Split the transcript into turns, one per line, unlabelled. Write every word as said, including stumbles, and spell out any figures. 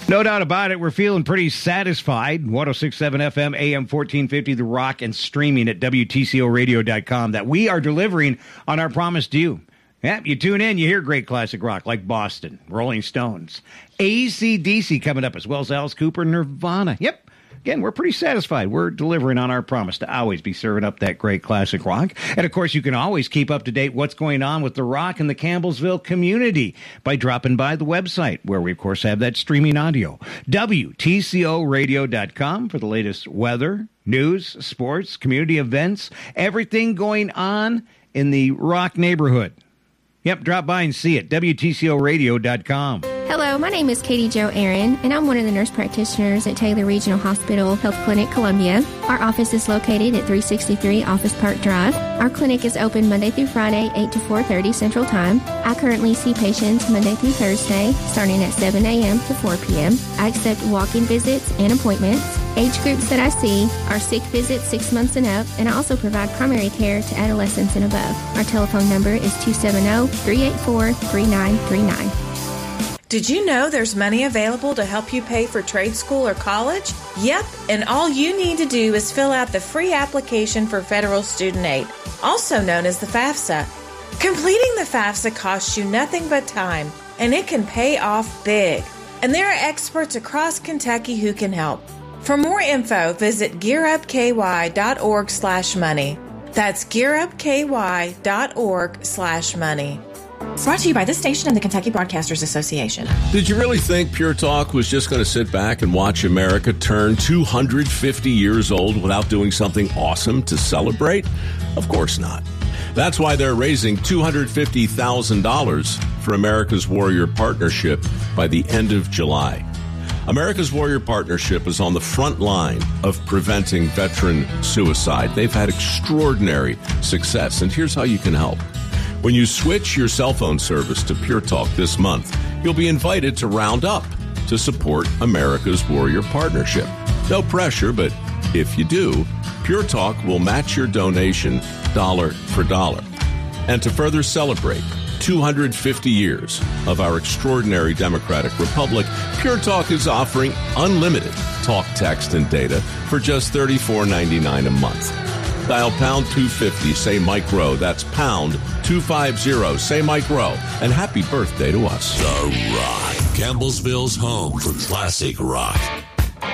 No doubt about it, we're feeling pretty satisfied. one oh six point seven F M, A M fourteen fifty, The Rock, and streaming at W T C O radio dot com that we are delivering on our promise to you. Yep, you tune in, you hear great classic rock like Boston, Rolling Stones, A C D C coming up, as well as Alice Cooper, Nirvana. Yep. Again, we're pretty satisfied. We're delivering on our promise to always be serving up that great classic rock. And, of course, you can always keep up to date what's going on with the rock in the Campbellsville community by dropping by the website, where we, of course, have that streaming audio. W T C O radio dot com for the latest weather, news, sports, community events, everything going on in the rock neighborhood. Yep, drop by and see it. W T C O radio dot com.
Hello, my name is Katie Jo Aaron, and I'm one of the nurse practitioners at Taylor Regional Hospital Health Clinic, Columbia. Our office is located at three sixty-three Office Park Drive. Our clinic is open Monday through Friday, eight to four thirty Central Time. I currently see patients Monday through Thursday, starting at seven a.m. to four p.m. I accept walk-in visits and appointments. Age groups that I see are sick visits six months and up, and I also provide primary care to adolescents and above. Our telephone number is two seven zero, three eight four, three nine three nine.
Did you know there's money available to help you pay for trade school or college? Yep, and all you need to do is fill out the free application for federal student aid, also known as the FAFSA. Completing the FAFSA costs you nothing but time, and it can pay off big. And there are experts across Kentucky who can help. For more info, visit gearupky.org slash money. That's gearupky.org slash money.
Brought to you by this station and the Kentucky Broadcasters Association.
Did you really think Pure Talk was just going to sit back and watch America turn two hundred fifty years old without doing something awesome to celebrate? Of course not. That's why they're raising two hundred fifty thousand dollars for America's Warrior Partnership by the end of July. America's Warrior Partnership is on the front line of preventing veteran suicide. They've had extraordinary success, and here's how you can help. When you switch your cell phone service to Pure Talk this month, you'll be invited to round up to support America's Warrior Partnership. No pressure, but if you do, Pure Talk will match your donation dollar for dollar. And to further celebrate two hundred fifty years of our extraordinary democratic republic, Pure Talk is offering unlimited talk, text, and data for just thirty-four ninety-nine a month. Dial pound two fifty, say Mike Rowe. That's pound two fifty, say Mike Rowe. And happy birthday to us.
The Rock, Campbellsville's home for classic rock.